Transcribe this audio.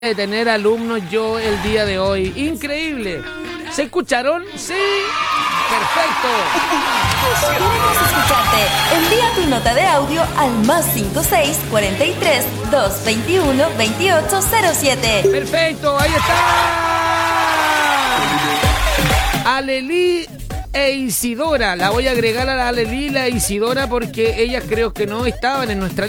de tener alumnos yo el día de hoy. Increíble. ¿Se escucharon? Sí. Perfecto. Queremos escucharte. Envía tu nota de audio al +56 43 221 2807. Perfecto, ahí está. Alelí e Isidora. La voy a agregar a la Alelí y la Isidora porque ellas creo que no estaban en nuestra lista.